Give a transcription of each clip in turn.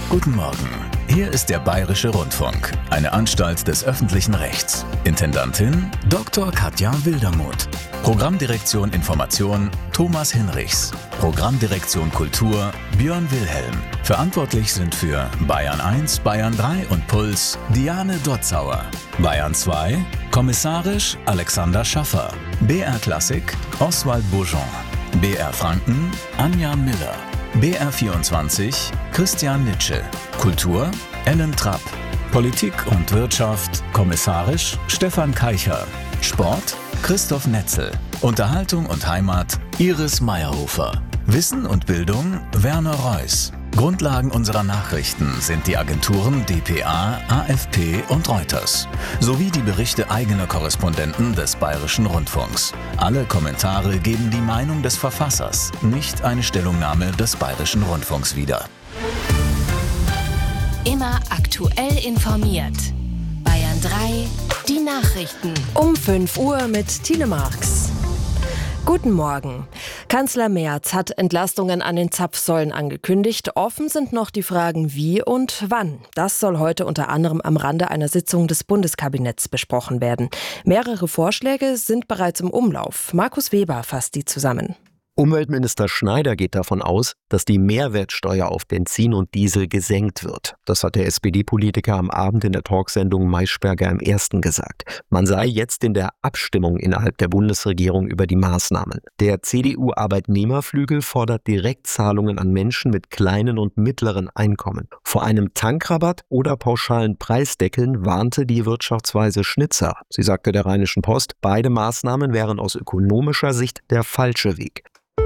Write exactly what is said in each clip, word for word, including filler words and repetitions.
Guten Morgen. Hier ist der Bayerische Rundfunk, eine Anstalt des öffentlichen Rechts. Intendantin Doktor Katja Wildermuth. Programmdirektion Information Thomas Hinrichs. Programmdirektion Kultur Björn Wilhelm. Verantwortlich sind für Bayern eins, Bayern drei und Puls Diane Dotzauer. Bayern zwei, kommissarisch Alexander Schaffer. B R Klassik Oswald Bourgeon. B R Franken Anja Miller. B R vierundzwanzig Christian Nitsche. Kultur Ellen Trapp. Politik und Wirtschaft kommissarisch Stefan Keicher. Sport Christoph Netzel. Unterhaltung und Heimat Iris Meyerhofer. Wissen und Bildung Werner Reuss. Grundlagen unserer Nachrichten sind die Agenturen D P A, A F P und Reuters, sowie die Berichte eigener Korrespondenten des Bayerischen Rundfunks. Alle Kommentare geben die Meinung des Verfassers, nicht eine Stellungnahme des Bayerischen Rundfunks wieder. Immer aktuell informiert. Bayern drei, die Nachrichten. Um fünf Uhr mit Tine Marx. Guten Morgen. Kanzler Merz hat Entlastungen an den Zapfsäulen angekündigt. Offen sind noch die Fragen wie und wann. Das soll heute unter anderem am Rande einer Sitzung des Bundeskabinetts besprochen werden. Mehrere Vorschläge sind bereits im Umlauf. Markus Weber fasst die zusammen. Umweltminister Schneider geht davon aus, dass die Mehrwertsteuer auf Benzin und Diesel gesenkt wird. Das hat der S P D-Politiker am Abend in der Talksendung Maischberger im Ersten gesagt. Man sei jetzt in der Abstimmung innerhalb der Bundesregierung über die Maßnahmen. Der C D U-Arbeitnehmerflügel fordert Direktzahlungen an Menschen mit kleinen und mittleren Einkommen. Vor einem Tankrabatt oder pauschalen Preisdeckeln warnte die Wirtschaftsweise Schnitzer. Sie sagte der Rheinischen Post, beide Maßnahmen wären aus ökonomischer Sicht der falsche Weg.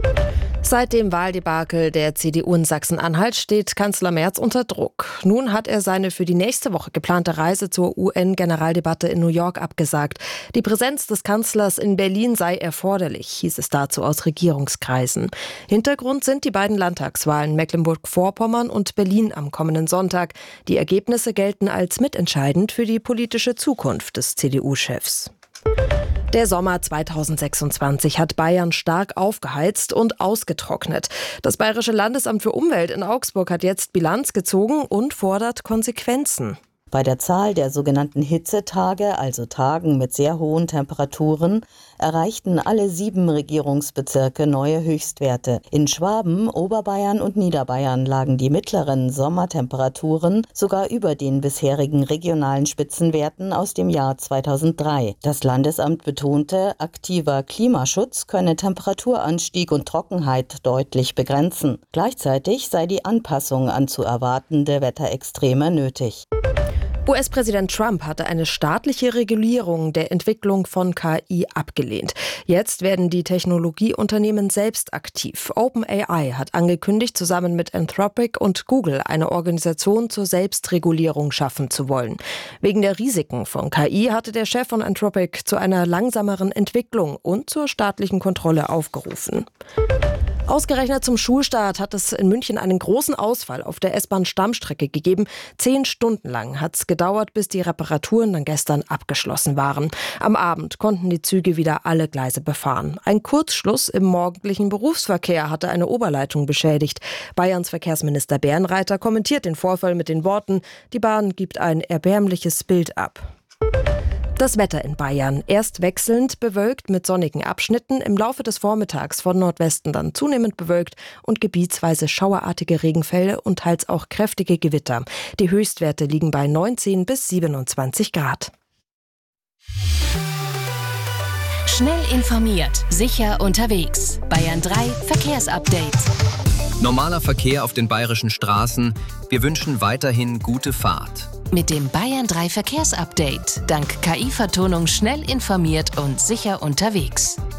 Seit dem Wahldebakel der C D U in Sachsen-Anhalt steht Kanzler Merz unter Druck. Nun hat er seine für die nächste Woche geplante Reise zur U N-Generaldebatte in New York abgesagt. Die Präsenz des Kanzlers in Berlin sei erforderlich, hieß es dazu aus Regierungskreisen. Hintergrund sind die beiden Landtagswahlen Mecklenburg-Vorpommern und Berlin am kommenden Sonntag. Die Ergebnisse gelten als mitentscheidend für die politische Zukunft des C D U-Chefs. Der Sommer zweitausendsechsundzwanzig hat Bayern stark aufgeheizt und ausgetrocknet. Das Bayerische Landesamt für Umwelt in Augsburg hat jetzt Bilanz gezogen und fordert Konsequenzen. Bei der Zahl der sogenannten Hitzetage, also Tagen mit sehr hohen Temperaturen, erreichten alle sieben Regierungsbezirke neue Höchstwerte. In Schwaben, Oberbayern und Niederbayern lagen die mittleren Sommertemperaturen sogar über den bisherigen regionalen Spitzenwerten aus dem Jahr zweitausenddrei. Das Landesamt betonte, aktiver Klimaschutz könne Temperaturanstieg und Trockenheit deutlich begrenzen. Gleichzeitig sei die Anpassung an zu erwartende Wetterextreme nötig. U S-Präsident Trump hatte eine staatliche Regulierung der Entwicklung von K I abgelehnt. Jetzt werden die Technologieunternehmen selbst aktiv. OpenAI hat angekündigt, zusammen mit Anthropic und Google eine Organisation zur Selbstregulierung schaffen zu wollen. Wegen der Risiken von K I hatte der Chef von Anthropic zu einer langsameren Entwicklung und zur staatlichen Kontrolle aufgerufen. Ausgerechnet zum Schulstart hat es in München einen großen Ausfall auf der S-Bahn-Stammstrecke gegeben. Zehn Stunden lang hat es gedauert, bis die Reparaturen dann gestern abgeschlossen waren. Am Abend konnten die Züge wieder alle Gleise befahren. Ein Kurzschluss im morgendlichen Berufsverkehr hatte eine Oberleitung beschädigt. Bayerns Verkehrsminister Bärenreiter kommentiert den Vorfall mit den Worten: Die Bahn gibt ein erbärmliches Bild ab. Das Wetter in Bayern. Erst wechselnd bewölkt mit sonnigen Abschnitten, im Laufe des Vormittags von Nordwesten dann zunehmend bewölkt und gebietsweise schauerartige Regenfälle und teils auch kräftige Gewitter. Die Höchstwerte liegen bei neunzehn bis siebenundzwanzig Grad. Schnell informiert, sicher unterwegs. Bayern drei Verkehrsupdate. Normaler Verkehr auf den bayerischen Straßen. Wir wünschen weiterhin gute Fahrt. Mit dem Bayern drei Verkehrsupdate. Dank K I-Vertonung schnell informiert und sicher unterwegs.